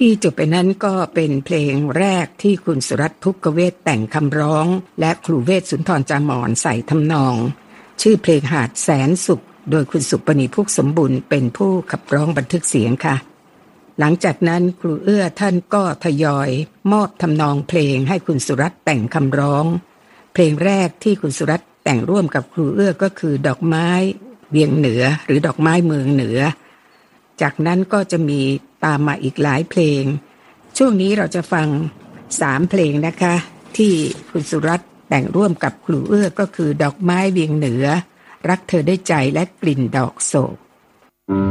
ที่จบไปนั้นก็เป็นเพลงแรกที่คุณสุรัตน์ภุกเวศแต่งคำร้องและครูเวศสุนทรจามอนใส่ทำนองชื่อเพลงหาดแสนสุขโดยคุณสุปณีพุกสมบุญเป็นผู้ขับร้องบันทึกเสียงค่ะหลังจากนั้นครูเอื้อท่านก็ทยอยมอบทำนองเพลงให้คุณสุรัตน์แต่งคำร้องเพลงแรกที่คุณสุรัตน์แต่งร่วมกับครูเอื้อก็คือดอกไม้เวียงเหนือหรือดอกไม้เมืองเหนือจากนั้นก็จะมีตามมาอีกหลายเพลงช่วงนี้เราจะฟัง3เพลงนะคะที่คุณสุรัตน์แต่งร่วมกับครูเอื้อก็คือดอกไม้เวียงเหนือรักเธอได้ใจและกลิ่นดอกโศก